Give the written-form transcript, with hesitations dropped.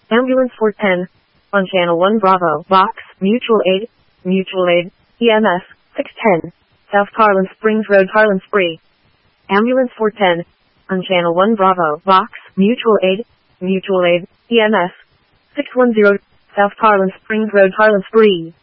Ambulance 410. On Channel 1 Bravo. Box, Mutual Aid, EMS, 610. South Carlin Springs Road, Carlin Spree. Ambulance 410. On Channel 1 Bravo. Box, Mutual Aid, EMS, 610. South Carlin Springs Road, Carlin Spree.